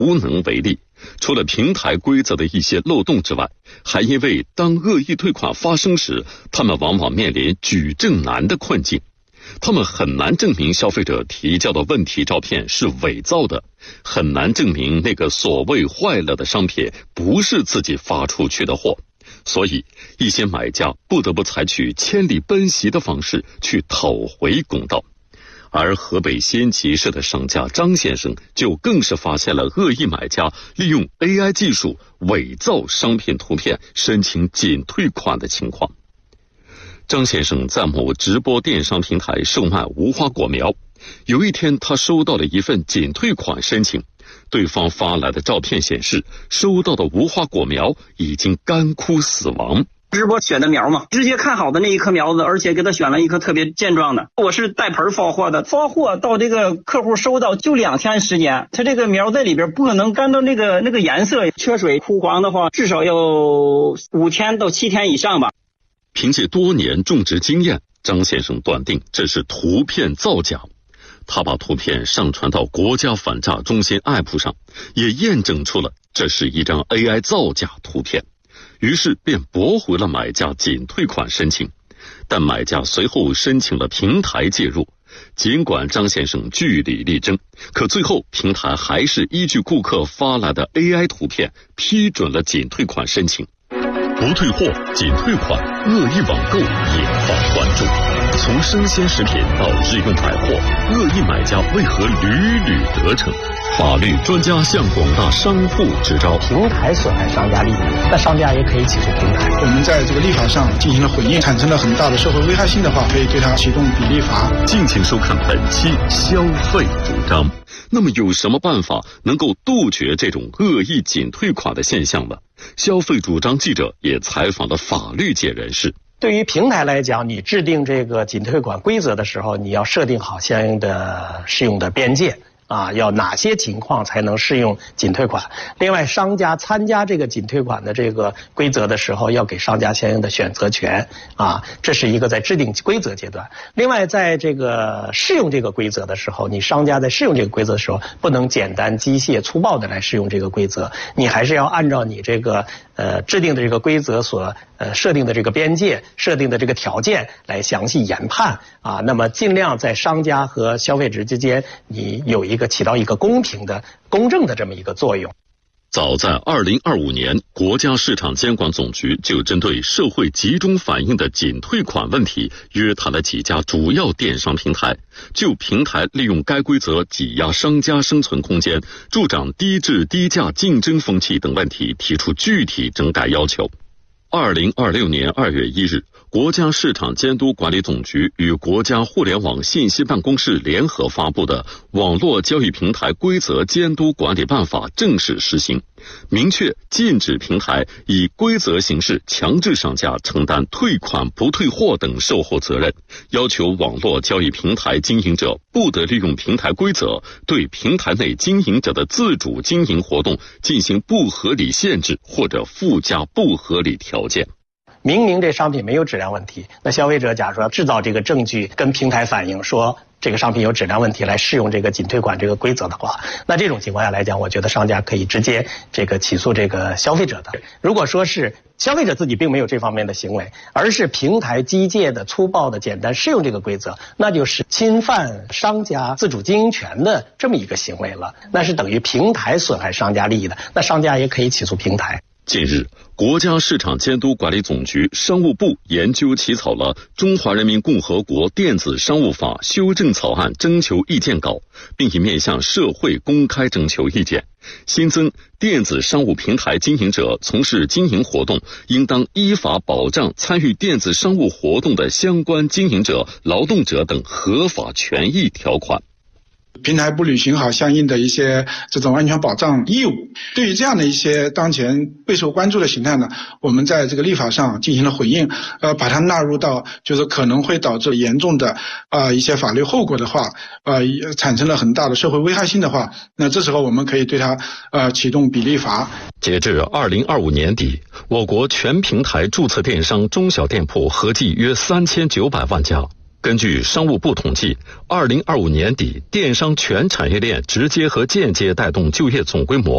无能为力。除了平台规则的一些漏洞之外，还因为当恶意退款发生时，他们往往面临举证难的困境。他们很难证明消费者提交的问题照片是伪造的，很难证明那个所谓坏了的商品不是自己发出去的货，所以一些买家不得不采取千里奔袭的方式去讨回公道。而河北仙集市的商家张先生就更是发现了恶意买家利用 AI 技术伪造商品图片申请仅退款的情况。张先生在某直播电商平台售卖无花果苗，有一天他收到了一份仅退款申请，对方发来的照片显示，收到的无花果苗已经干枯死亡。 直播选的苗嘛，直接看好的那一棵苗子，而且给他选了一棵特别健壮的。我是带盆发货的，发货到这个客户收到就2天时间，他这个苗在里边不可能干到那个颜色，缺水枯黄的话，至少要5天到7天以上吧。 凭借多年种植经验，张先生断定这是图片造假。他把图片上传到国家反诈中心 APP 上，也验证出了这是一张 AI 造假图片。于是便驳回了买家仅退款申请，但买家随后申请了平台介入。尽管张先生据理力争，可最后平台还是依据顾客发来的 AI 图片批准了仅退款申请。不退货仅退款，恶意网购引发关注。从生鲜食品到日用百货，恶意买家为何屡屡得逞？法律专家向广大商户支招： 平台损害商家利益，那商家也可以起诉平台。 我们在这个立法上进行了回应，产生了很大的社会危害性的话，可以对它启动比例罚。 敬请收看本期消费主张。那么有什么办法能够杜绝这种恶意仅退款的现象呢？消费主张记者也采访了法律界人士。 对于平台来讲，你制定这个仅退款规则的时候，你要设定好相应的适用的边界。要哪些情况才能适用仅退款？另外，商家参加这个仅退款的这个规则的时候，要给商家相应的选择权这是一个在制定规则阶段。另外，在这个适用这个规则的时候，你商家在适用这个规则的时候，不能简单机械粗暴的来适用这个规则，你还是要按照你这个制定的这个规则所设定的这个边界、设定的这个条件来详细研判那么尽量在商家和消费者之间，你有起到一个公平的、公正的这么一个作用。 早在2025年，国家市场监管总局就针对社会集中反映的仅退款问题，约谈了几家主要电商平台，就平台利用该规则挤压商家生存空间、助长低质低价竞争风气等问题提出具体整改要求。2026年2月1日，国家市场监督管理总局与国家互联网信息办公室联合发布的《网络交易平台规则监督管理办法》正式实行，明确禁止平台以规则形式强制商家承担退款不退货等售后责任，要求网络交易平台经营者不得利用平台规则对平台内经营者的自主经营活动进行不合理限制或者附加不合理条件。 明明这商品没有质量问题，那消费者假如说制造这个证据跟平台反映说这个商品有质量问题来适用这个仅退款这个规则的话，那这种情况下来讲，我觉得商家可以直接起诉这个消费者的。如果说是消费者自己并没有这方面的行为，而是平台机械的、粗暴的、简单适用这个规则，那就是侵犯商家自主经营权的这么一个行为了，那是等于平台损害商家利益的，那商家也可以起诉平台。 近日，国家市场监督管理总局、商务部研究起草了《中华人民共和国电子商务法》修正草案征求意见稿，并已面向社会公开征求意见。新增电子商务平台经营者从事经营活动，应当依法保障参与电子商务活动的相关经营者、劳动者等合法权益条款。 平台不履行好相应的一些这种安全保障义务，对于这样的一些当前备受关注的形态呢，我们在这个立法上进行了回应，把它纳入到就是可能会导致严重的一些法律后果的话，产生了很大的社会危害性的话，那这时候我们可以对它启动比例罚。 截至2025年底，我国全平台注册电商中小店铺合计约3900万家。根据商务部统计，2025年底，电商全产业链直接和间接带动就业总规模